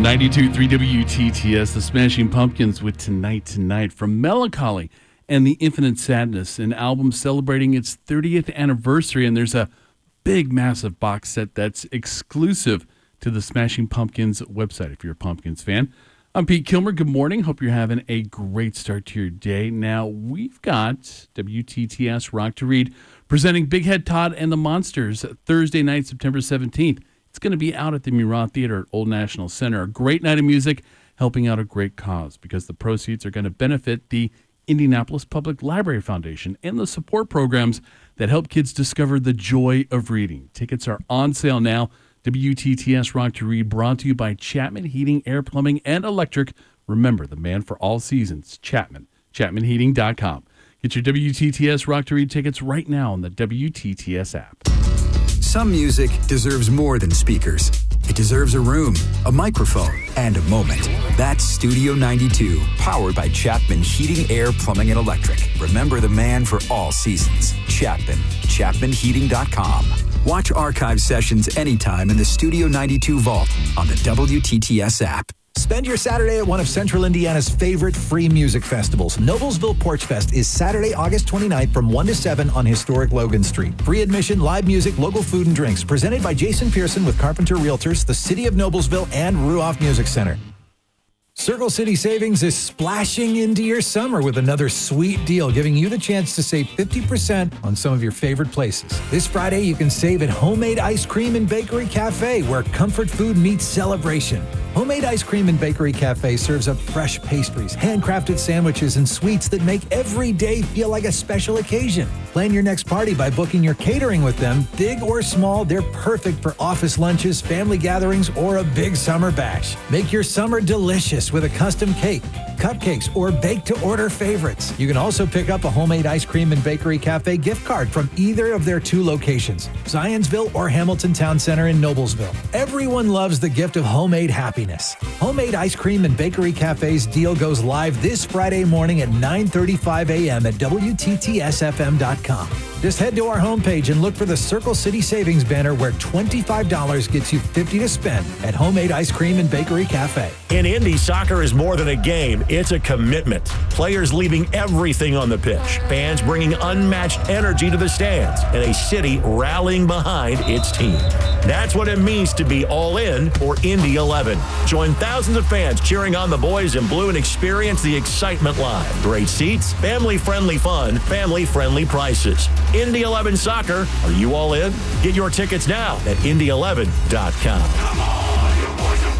92.3 WTTS, the Smashing Pumpkins with Tonight from Melancholy and the Infinite Sadness, an album celebrating its 30th anniversary. And there's a big, massive box set that's exclusive to the Smashing Pumpkins website if you're a Pumpkins fan. I'm Pete Kilmer. Good morning. Hope you're having a great start to your day. Now, we've got WTTS Rock to Read presenting Big Head Todd and the Monsters Thursday night, September 17th. It's going to be out at the Murat Theater at Old National Center. A great night of music helping out a great cause because the proceeds are going to benefit the Indianapolis Public Library Foundation and the support programs that help kids discover the joy of reading. Tickets are on sale now. WTTS Rock to Read brought to you by Chapman Heating, Air, Plumbing, and Electric. Remember, the man for all seasons, Chapman, ChapmanHeating.com. Get your WTTS Rock to Read tickets right now on the WTTS app. Some music deserves more than speakers. It deserves a room, a microphone, and a moment. That's Studio 92, powered by Chapman Heating, Air, Plumbing, and Electric. Remember the man for all seasons, Chapman, ChapmanHeating.com. Watch archive sessions anytime in the Studio 92 vault on the WTTS app. Spend your Saturday at one of Central Indiana's favorite free music festivals. Noblesville Porch Fest is Saturday, August 29th from 1 to 7 on historic Logan Street. Free admission, live music, local food and drinks. Presented by Jason Pearson with Carpenter Realtors, the City of Noblesville, and Ruoff Music Center. Circle City Savings is splashing into your summer with another sweet deal, giving you the chance to save 50% on some of your favorite places. This Friday, you can save at Homemade Ice Cream and Bakery Cafe, where comfort food meets celebration. Homemade Ice Cream and Bakery Cafe serves up fresh pastries, handcrafted sandwiches, and sweets that make every day feel like a special occasion. Plan your next party by booking your catering with them. Big or small, they're perfect for office lunches, family gatherings, or a big summer bash. Make your summer delicious with a custom cake, cupcakes, or bake-to-order favorites. You can also pick up a Homemade Ice Cream and Bakery Cafe gift card from either of their two locations, Zionsville or Hamilton Town Center in Noblesville. Everyone loves the gift of homemade happiness. Homemade Ice Cream and Bakery Cafe's deal goes live this Friday morning at 9:35 a.m. at WTTSFM.com. Just head to our homepage and look for the Circle City Savings banner where $25 gets you $50 to spend at Homemade Ice Cream and Bakery Cafe. In Indy, soccer is more than a game. It's a commitment. Players leaving everything on the pitch, fans bringing unmatched energy to the stands, and a city rallying behind its team. That's what it means to be all in for Indy 11. Join thousands of fans cheering on the boys in blue and experience the excitement live. Great seats, family-friendly fun, family-friendly prices. Indy 11 Soccer. Are you all in? Get your tickets now at Indy11.com. Come on, you boys in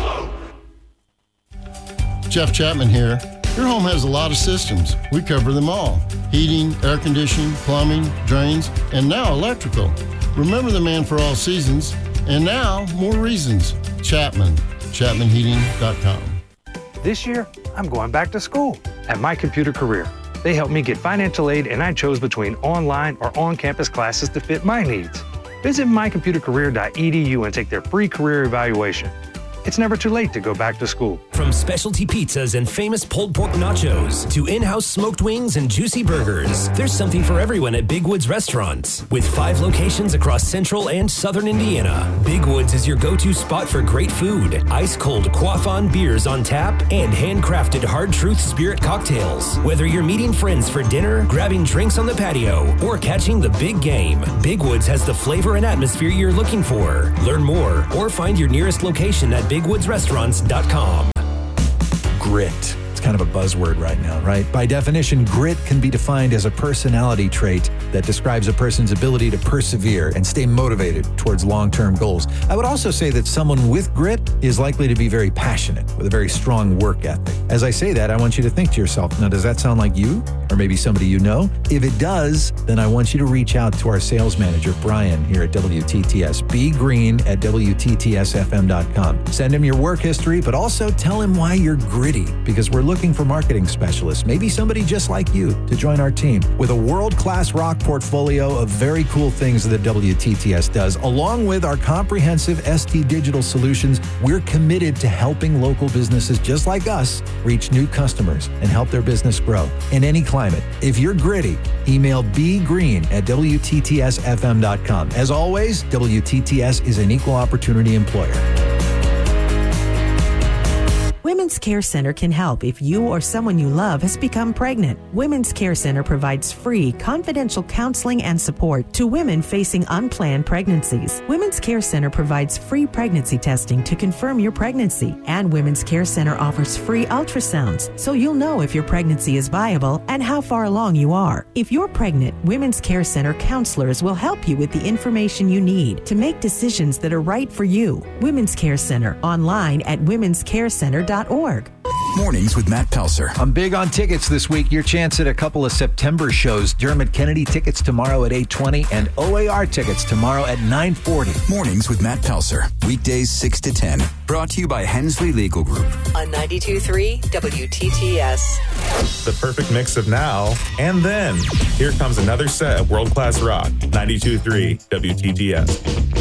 blue. Jeff Chapman here. Your home has a lot of systems. We cover them all. Heating, air conditioning, plumbing, drains, and now electrical. Remember the man for all seasons, and now more reasons. Chapman, ChapmanHeating.com. This year, I'm going back to school at My Computer Career. They helped me get financial aid, and I chose between online or on-campus classes to fit my needs. Visit mycomputercareer.edu and take their free career evaluation. It's never too late to go back to school. From specialty pizzas and famous pulled pork nachos to in-house smoked wings and juicy burgers, there's something for everyone at Big Woods Restaurants. With 5 locations across central and southern Indiana, Big Woods is your go-to spot for great food, ice-cold Quaffon beers on tap, and handcrafted Hard Truth Spirit cocktails. Whether you're meeting friends for dinner, grabbing drinks on the patio, or catching the big game, Big Woods has the flavor and atmosphere you're looking for. Learn more or find your nearest location at BigWoodsRestaurants.com. Grit. It's kind of a buzzword right now, right? By definition, grit can be defined as a personality trait that describes a person's ability to persevere and stay motivated towards long-term goals. I would also say that someone with grit is likely to be very passionate with a very strong work ethic. As I say that, I want you to think to yourself, now, does that sound like you? Or maybe somebody you know? If it does, then I want you to reach out to our sales manager, Brian, here at WTTS. Be green at WTTSFM.com. Send him your work history, but also tell him why you're gritty, because we're looking for marketing specialists, maybe somebody just like you, to join our team. With a world-class rock portfolio of very cool things that WTTS does, along with our comprehensive ST Digital solutions, we're committed to helping local businesses just like us reach new customers and help their business grow in any climate. If you're gritty, email bgreen at WTTSFM.com. As always, WTTS is an equal opportunity employer. Women's Care Center can help if you or someone you love has become pregnant. Women's Care Center provides free, confidential counseling and support to women facing unplanned pregnancies. Women's Care Center provides free pregnancy testing to confirm your pregnancy, and Women's Care Center offers free ultrasounds, so you'll know if your pregnancy is viable and how far along you are. If you're pregnant, Women's Care Center counselors will help you with the information you need to make decisions that are right for you. Women's Care Center, online at womenscarecenter.org. Mornings with Matt Pelser. I'm big on tickets this week. Your chance at a couple of September shows. Dermot Kennedy tickets tomorrow at 8:20 and OAR tickets tomorrow at 9:40. Mornings with Matt Pelser. Weekdays 6 to 10. Brought to you by Hensley Legal Group. On 92.3 WTTS. The perfect mix of now and then. Here comes another set of world-class rock. 92.3 WTTS.